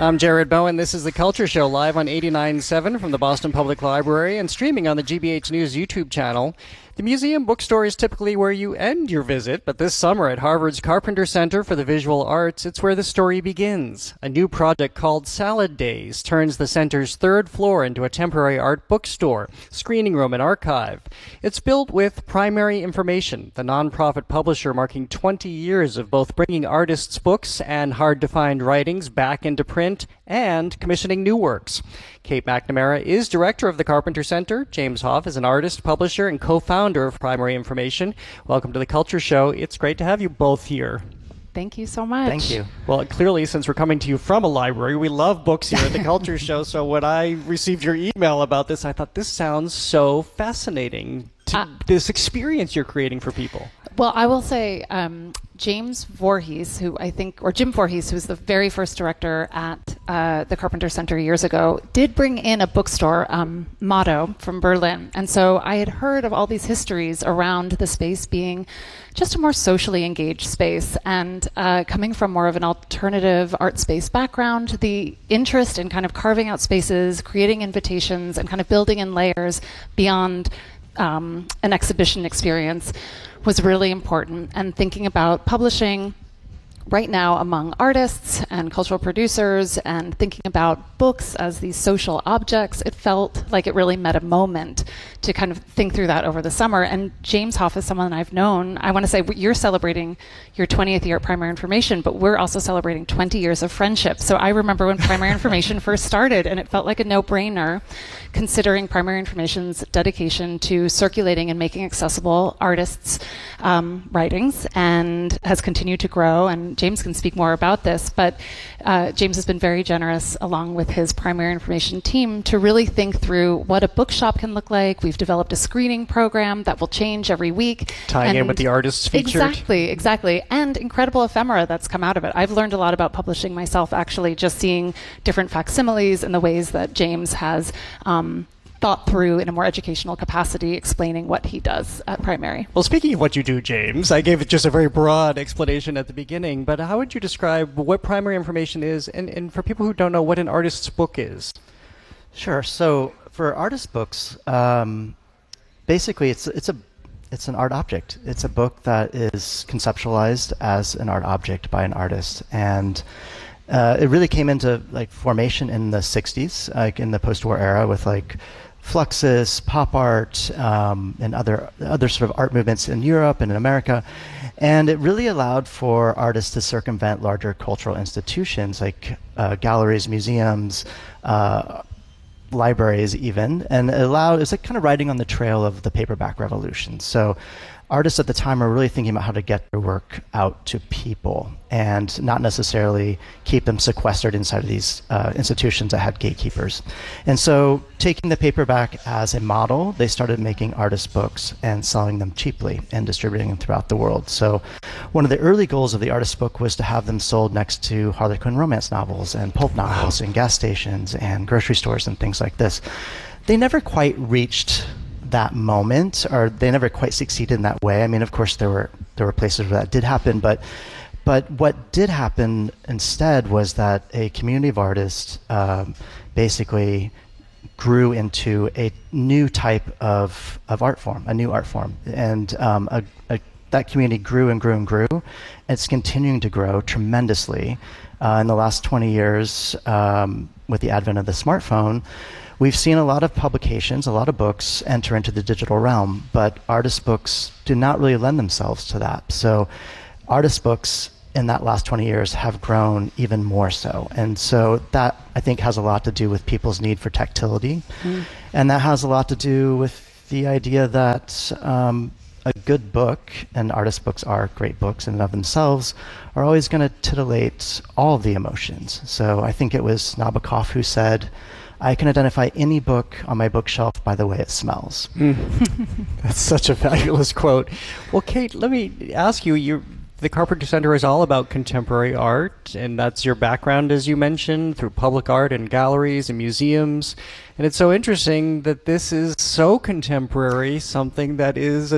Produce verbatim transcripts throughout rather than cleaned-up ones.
I'm Jared Bowen. This is The Culture Show, live on eighty-nine point seven from the Boston Public Library and streaming on the G B H News YouTube channel. The museum bookstore is typically where you end your visit, but this summer at Harvard's Carpenter Center for the Visual Arts, it's where the story begins. A new project called Salad Days turns the center's third floor into a temporary art bookstore, screening room, and archive. It's built with Primary Information, the nonprofit publisher marking twenty years of both bringing artists' books and hard-to-find writings back into print and commissioning new works. Kate McNamara is director of the Carpenter Center. James Hoff is an artist, publisher, and co-founder of Primary Information. Welcome to The Culture Show. It's great to have you both here. Thank you so much. Thank you. Well, clearly, since we're coming to you from a library, we love books here at The Culture Show. So when I received your email about this, I thought this sounds so fascinating, to uh, this experience you're creating for people. Well, I will say um, James Voorhees, who I think, or Jim Voorhees, who was the very first director at uh, the Carpenter Center years ago, did bring in a bookstore, um, Motto, from Berlin. And so I had heard of all these histories around the space being just a more socially engaged space. And uh, coming from more of an alternative art space background, the interest in kind of carving out spaces, creating invitations, and kind of building in layers beyond um, an exhibition experience was really important. And thinking about publishing right now among artists and cultural producers and thinking about books as these social objects, it felt like it really met a moment to kind of think through that over the summer. And James Hoff is someone I've known. I want to say you're celebrating your twentieth year at Primary Information, but we're also celebrating twenty years of friendship. So I remember when Primary Information first started, and it felt like a no-brainer considering Primary Information's dedication to circulating and making accessible artists' um, writings, and has continued to grow. And James can speak more about this, but uh, James has been very generous, along with his Primary Information team, to really think through what a bookshop can look like. We've developed a screening program that will change every week. Tying and in with the artists featured. Exactly, exactly. And incredible ephemera that's come out of it. I've learned a lot about publishing myself, actually, just seeing different facsimiles and the ways that James has um, thought through in a more educational capacity, explaining what he does at Primary. Well, speaking of what you do, James, I gave it just a very broad explanation at the beginning, but how would you describe what Primary Information is, and, and for people who don't know, what an artist's book is? Sure. So for artist books, um, basically it's it's a it's an art object. It's a book that is conceptualized as an art object by an artist, and uh, it really came into like formation in the sixties, like in the post-war era, with like Fluxus, pop art, um, and other other sort of art movements in Europe and in America. And it really allowed for artists to circumvent larger cultural institutions like uh, galleries, museums, uh, libraries even, and it allowed, it was like kind of riding on the trail of the paperback revolution. So artists at the time are really thinking about how to get their work out to people and not necessarily keep them sequestered inside of these uh, institutions that had gatekeepers. And so taking the paperback as a model, they started making artist books and selling them cheaply and distributing them throughout the world. So one of the early goals of the artist book was to have them sold next to Harlequin romance novels and pulp novels and gas stations and grocery stores and things like this. They never quite reached that moment, or they never quite succeeded in that way. I mean, of course, there were there were places where that did happen, but but what did happen instead was that a community of artists um, basically grew into a new type of of art form, a new art form, and um, a, a, that community grew and grew and grew. It's continuing to grow tremendously uh, in the last twenty years um, with the advent of the smartphone. We've seen a lot of publications, a lot of books enter into the digital realm, but artist books do not really lend themselves to that. So artist books in that last twenty years have grown even more so. And so that, I think, has a lot to do with people's need for tactility. Mm. And that has a lot to do with the idea that um, a good book, and artist books are great books in and of themselves, are always going to titillate all of the emotions. So I think it was Nabokov who said, I can identify any book on my bookshelf by the way it smells. Mm. That's such a fabulous quote. Well, Kate, let me ask you, you're, the Carpenter Center is all about contemporary art, and that's your background, as you mentioned, through public art and galleries and museums. And it's so interesting that this is so contemporary, something that is a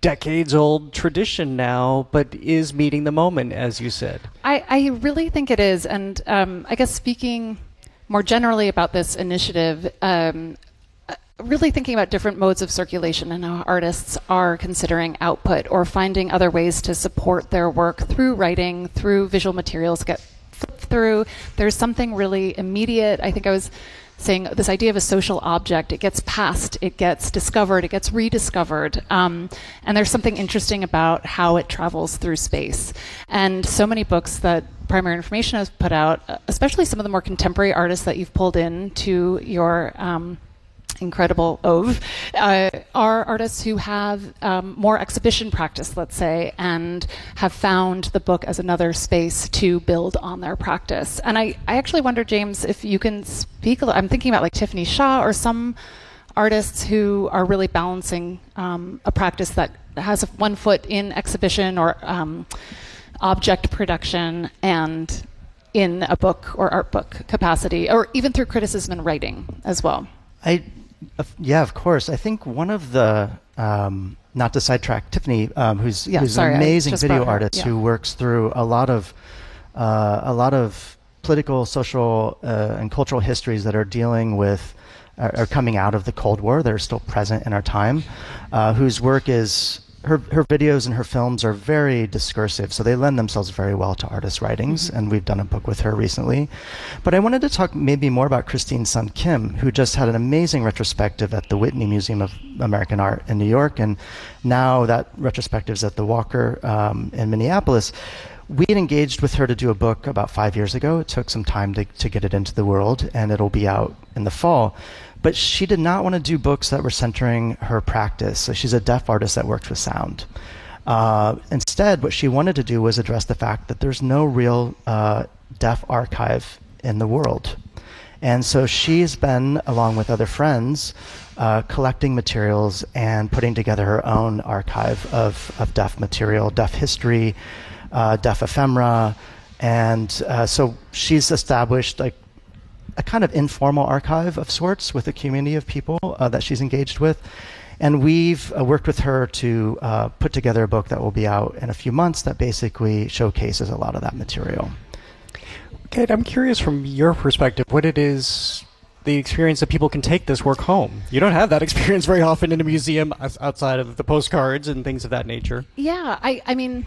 decades-old tradition now, but is meeting the moment, as you said. I, I really think it is. And um, I guess speaking more generally about this initiative, um, really thinking about different modes of circulation and how artists are considering output or finding other ways to support their work through writing, through visual materials, get flipped through. There's something really immediate. I think I was saying this idea of a social object. It gets passed, it gets discovered, it gets rediscovered. Um, and there's something interesting about how it travels through space. And so many books that Primary Information has put out, especially some of the more contemporary artists that you've pulled in to your um, incredible oeuvre, uh, are artists who have um, more exhibition practice, let's say, and have found the book as another space to build on their practice. And I, I actually wonder, James, if you can speak a little. I'm thinking about like Tiffany Shaw or some artists who are really balancing um, a practice that has one foot in exhibition or um, object production and in a book or art book capacity, or even through criticism and writing as well. I Uh, yeah, of course. I think one of the, um, not to sidetrack Tiffany, um, who's, yeah, who's sorry, an amazing video her, artist yeah. who works through a lot of uh, a lot of political, social, uh, and cultural histories that are dealing with, uh, are coming out of the Cold War. That are still present in our time. Uh, whose work is. Her, her videos and her films are very discursive, so they lend themselves very well to artist writings, mm-hmm. and we've done a book with her recently. But I wanted to talk maybe more about Christine Sun Kim, who just had an amazing retrospective at the Whitney Museum of American Art in New York, and now that retrospective is at the Walker um, in Minneapolis. We had engaged with her to do a book about five years ago. It took some time to, to get it into the world, and it'll be out in the fall. But she did not want to do books that were centering her practice. So she's a deaf artist that worked with sound. Uh, instead, what she wanted to do was address the fact that there's no real uh, deaf archive in the world. And so she's been, along with other friends, uh, collecting materials and putting together her own archive of, of deaf material, deaf history, uh, deaf ephemera. And uh, so she's established like a kind of informal archive of sorts with a community of people uh, that she's engaged with. And we've uh, worked with her to uh, put together a book that will be out in a few months that basically showcases a lot of that material. Kate, I'm curious from your perspective what it is, the experience that people can take this work home. You don't have that experience very often in a museum outside of the postcards and things of that nature. Yeah, I, I mean...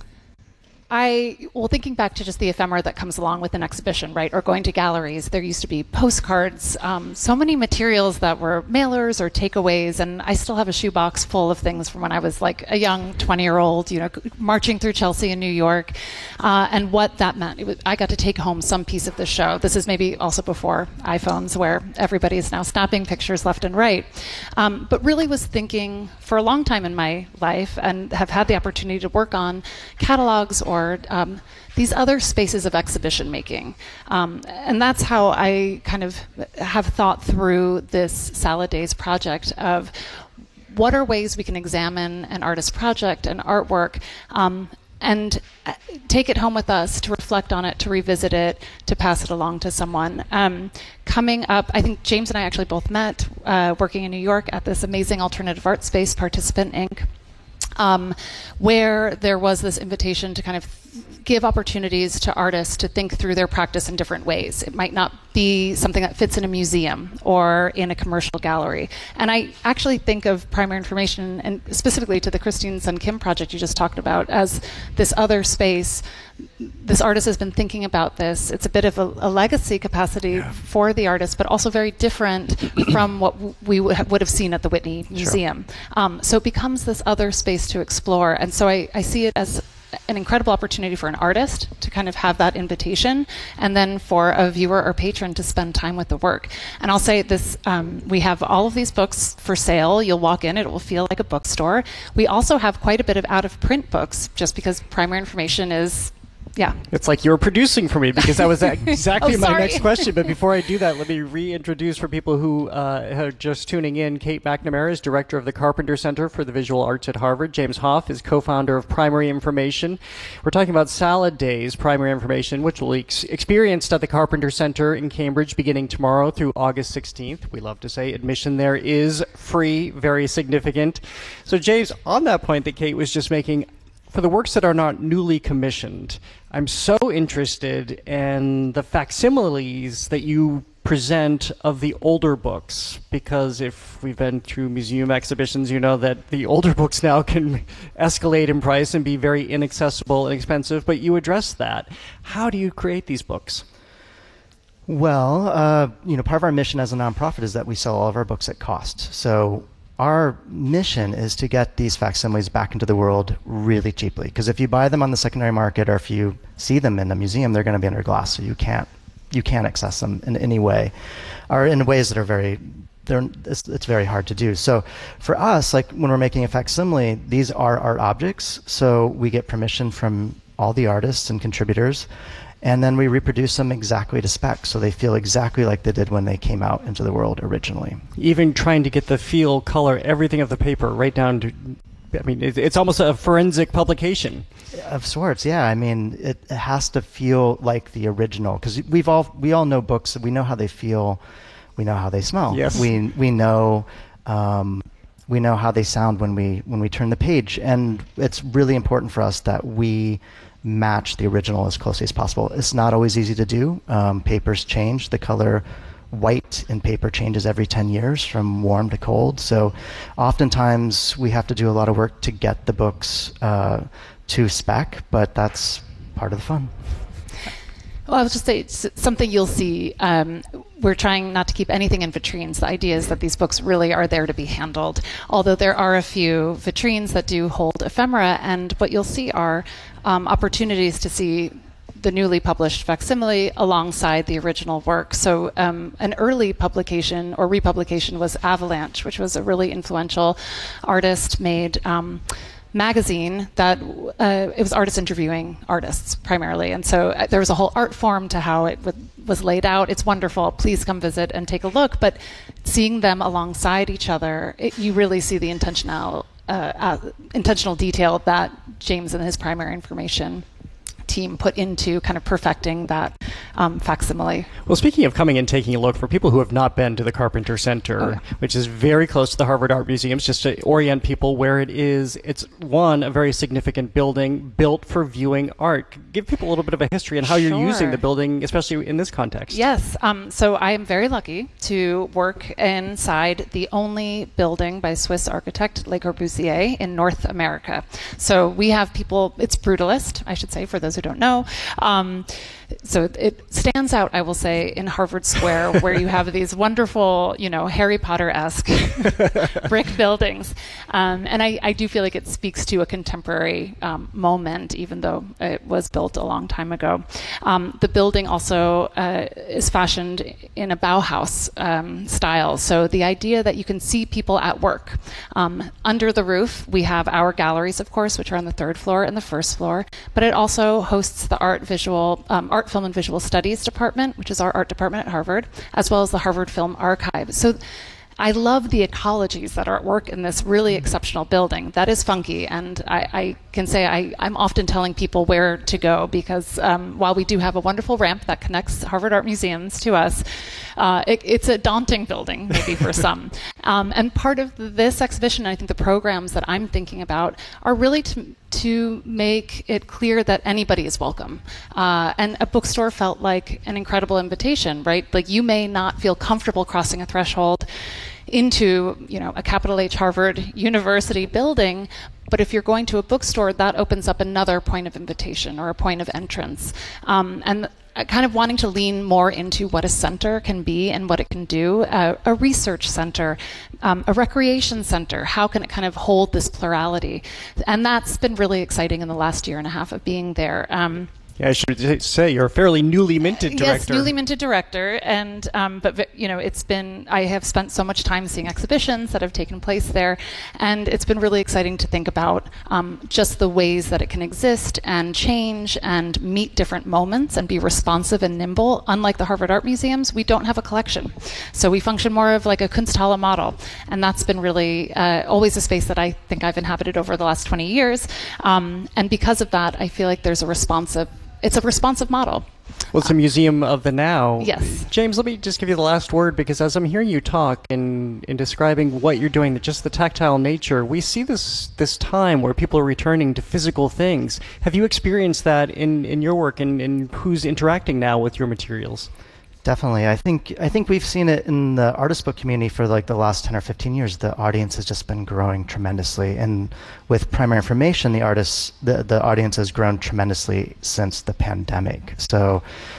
I, well, thinking back to just the ephemera that comes along with an exhibition, right, or going to galleries, there used to be postcards, um, so many materials that were mailers or takeaways, and I still have a shoebox full of things from when I was like a young twenty-year-old, you know, marching through Chelsea in New York, uh, and what that meant. It was, I got to take home some piece of the show. This is maybe also before iPhones, where everybody is now snapping pictures left and right, um, but really was thinking for a long time in my life, and have had the opportunity to work on catalogs or Um, these other spaces of exhibition making. Um, and that's how I kind of have thought through this Salad Days project of what are ways we can examine an artist project, an artwork, um, and take it home with us to reflect on it, to revisit it, to pass it along to someone. Um, coming up, I think James and I actually both met uh, working in New York at this amazing alternative art space, Participant Incorporated. Um, where there was this invitation to kind of give opportunities to artists to think through their practice in different ways. It might not be something that fits in a museum or in a commercial gallery. And I actually think of Primary Information, and specifically to the Christine Sun Kim project you just talked about, as this other space. This artist has been thinking about this. It's a bit of a, a legacy capacity yeah. for the artist, but also very different from what w- we w- would have seen at the Whitney Museum. Sure. Um, so it becomes this other space to explore. And so I, I see it as an incredible opportunity for an artist to kind of have that invitation, and then for a viewer or patron to spend time with the work. And I'll say this, um, we have all of these books for sale. You'll walk in, it will feel like a bookstore. We also have quite a bit of out-of-print books, just because Primary Information is Yeah. It's like you were producing for me because that was exactly Oh, my sorry. next question. But before I do that, let me reintroduce for people who uh, are just tuning in. Kate McNamara is director of the Carpenter Center for the Visual Arts at Harvard. James Hoff is co-founder of Primary Information. We're talking about Salad Days, Primary Information, which will be ex- experienced at the Carpenter Center in Cambridge beginning tomorrow through August sixteenth. We love to say admission there is free, very significant. So, James, on that point that Kate was just making, for the works that are not newly commissioned, I'm so interested in the facsimiles that you present of the older books, because if we've been through museum exhibitions, you know that the older books now can escalate in price and be very inaccessible and expensive, but you address that. How do you create these books? Well, uh, you know, part of our mission as a nonprofit is that we sell all of our books at cost. So our mission is to get these facsimiles back into the world really cheaply. Because if you buy them on the secondary market, or if you see them in a museum, they're going to be under glass, so you can't you can't access them in any way, or in ways that are very they're it's, it's very hard to do. So for us, like when we're making a facsimile, these are art objects, so we get permission from all the artists and contributors, and then we reproduce them exactly to spec, so they feel exactly like they did when they came out into the world originally. Even trying to get the feel, color, everything of the paper right down to, I mean, it's almost a forensic publication. Of sorts, yeah. I mean, it, it has to feel like the original, because we've all we all know books. We know how they feel. We know how they smell. Yes. We we know um, we know how they sound when we when we turn the page, and it's really important for us that we match the original as closely as possible. It's not always easy to do. Um, papers change. The color white in paper changes every ten years from warm to cold. So oftentimes we have to do a lot of work to get the books uh, to spec, but that's part of the fun. Well, I was just say it's something you'll see. Um, we're trying not to keep anything in vitrines. The idea is that these books really are there to be handled, although there are a few vitrines that do hold ephemera, and what you'll see are um, opportunities to see the newly published facsimile alongside the original work. So um, an early publication or republication was Avalanche, which was a really influential artist-made um, magazine that uh, it was artists interviewing artists primarily, and so uh, there was a whole art form to how it w- was laid out. It's wonderful. Please come visit and take a look. But seeing them alongside each other, it, you really see the intentional uh, uh, intentional detail that James and his Primary Information team put into kind of perfecting that um, facsimile. Well, speaking of coming and taking a look, for people who have not been to the Carpenter Center, oh, yeah. which is very close to the Harvard Art Museums, just to orient people where it is, it's, one, a very significant building built for viewing art. Give people a little bit of a history on how Sure. you're using the building, especially in this context. Yes. Um, so I am very lucky to work inside the only building by Swiss architect Le Corbusier in North America. So we have people, it's brutalist, I should say, for those who don't know. Um, so it stands out, I will say, in Harvard Square, where you have these wonderful, you know, Harry Potter-esque brick buildings. Um, and I, I do feel like it speaks to a contemporary um, moment, even though it was built a long time ago. Um, the building also uh, is fashioned in a Bauhaus um, style. So the idea that you can see people at work. Um, under the roof, we have our galleries, of course, which are on the third floor and the first floor, but it also hosts the art visual, um, art film and visual studies department, which is our art department at Harvard, as well as the Harvard Film Archive. So I love the ecologies that are at work in this really exceptional building. That is funky, and I, I can say I, I'm often telling people where to go, because um, while we do have a wonderful ramp that connects Harvard Art Museums to us, uh, it, it's a daunting building, maybe for some. Um, and part of this exhibition, I think the programs that I'm thinking about, are really to to make it clear that anybody is welcome. Uh, and a bookstore felt like an incredible invitation, right? Like, you may not feel comfortable crossing a threshold into, you know, a capital H Harvard University building, but if you're going to a bookstore, that opens up another point of invitation or a point of entrance. Um, and kind of wanting to lean more into what a center can be and what it can do. Uh, a research center, um, a recreation center, how can it kind of hold this plurality? And that's been really exciting in the last year and a half of being there. Um, Yeah, I should say you're a fairly newly minted director. Yes, newly minted director, and um, but you know, it's been I have spent so much time seeing exhibitions that have taken place there, and it's been really exciting to think about um, just the ways that it can exist and change and meet different moments and be responsive and nimble. Unlike the Harvard Art Museums, we don't have a collection, so we function more of like a Kunsthalle model, and that's been really uh, always a space that I think I've inhabited over the last twenty years, um, and because of that, I feel like there's a responsive. It's a responsive model. Well, it's a museum of the now. Yes. James, let me just give you the last word, because as I'm hearing you talk and in describing what you're doing, just the tactile nature, we see this this time where people are returning to physical things. Have you experienced that in, in your work, and, and who's interacting now with your materials? Definitely. I think I think we've seen it in the artist book community for like the last ten or fifteen years. The audience has just been growing tremendously. And with primary information, the artists the, the audience has grown tremendously since the pandemic. So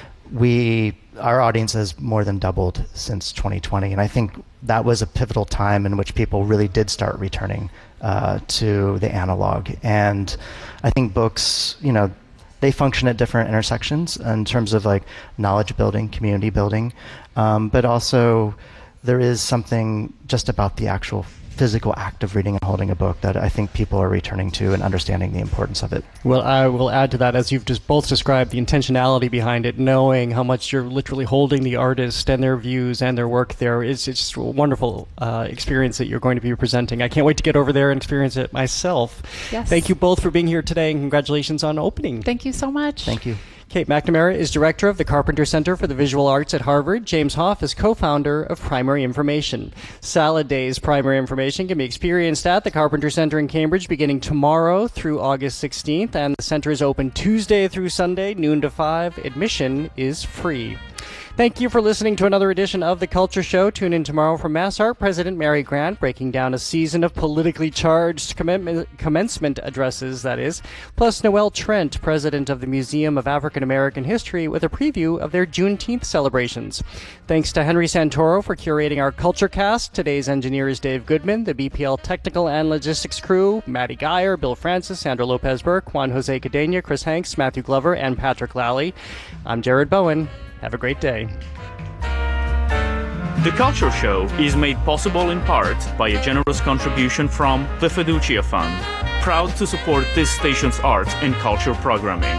we our audience has more than doubled since twenty twenty. And I think that was a pivotal time in which people really did start returning uh, to the analog. And I think books, you know, they function at different intersections in terms of like knowledge building, community building, um, but also there is something just about the actual physical act of reading and holding a book that I think people are returning to and understanding the importance of it. Well, I will add to that, as you've just both described the intentionality behind it, knowing how much you're literally holding the artist and their views and their work there. It's, it's just a wonderful uh, experience that you're going to be presenting. I can't wait to get over there and experience it myself. Yes. Thank you both for being here today, and congratulations on opening. Thank you so much. Thank you. Kate McNamara is director of the Carpenter Center for the Visual Arts at Harvard. James Hoff is co-founder of Primary Information. Salad Days Primary Information can be experienced at the Carpenter Center in Cambridge beginning tomorrow through August sixteenth, and the center is open Tuesday through Sunday, noon to five. Admission is free. Thank you for listening to another edition of The Culture Show. Tune in tomorrow for Mass Art President Mary Grant breaking down a season of politically charged comm- commencement addresses, that is, plus Noel Trent, president of the Museum of African American History, with a preview of their Juneteenth celebrations. Thanks to Henry Santoro for curating our Culture Cast. Today's engineer is Dave Goodman. The B P L technical and logistics crew, Maddie Geyer, Bill Francis, Sandra Lopez-Burke, Juan Jose Cadena, Chris Hanks, Matthew Glover, and Patrick Lally. I'm Jared Bowen. Have a great day. The Culture Show is made possible in part by a generous contribution from the Fiducia Fund, proud to support this station's art and culture programming.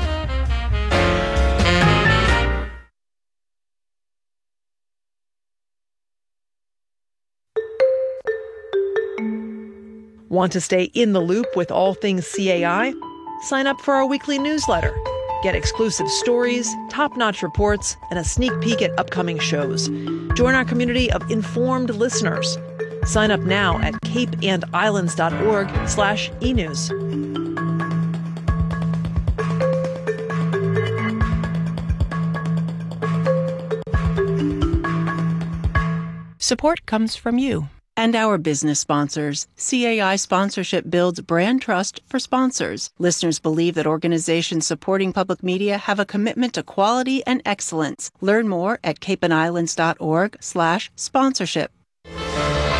Want to stay in the loop with all things C A I? Sign up for our weekly newsletter. Get exclusive stories, top-notch reports, and a sneak peek at upcoming shows. Join our community of informed listeners. Sign up now at capeandislands.org slash enews. Support comes from you and our business sponsors. C A I sponsorship builds brand trust for sponsors. Listeners believe that organizations supporting public media have a commitment to quality and excellence. Learn more at capeandislands.org slash sponsorship.